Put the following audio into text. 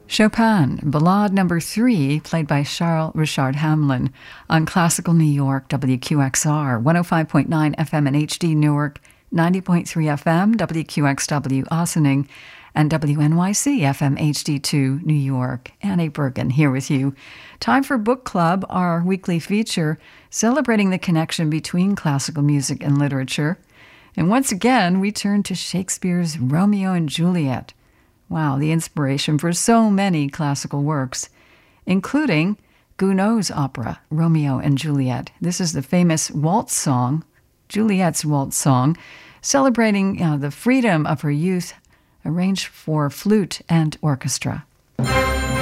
Chopin, Ballade Number 3, played by Charles Richard Hamlin on Classical New York, WQXR, 105.9 FM in HD Newark, 90.3 FM, WQXW Ossining, and WNYC FM HD2 New York. Annie Bergen here with you. Time for Book Club, our weekly feature celebrating the connection between classical music and literature. And once again, we turn to Shakespeare's Romeo and Juliet. Wow, the inspiration for so many classical works, including Gounod's opera, Romeo and Juliet. This is the famous waltz song, Juliet's waltz song, celebrating the freedom of her youth, arranged for flute and orchestra.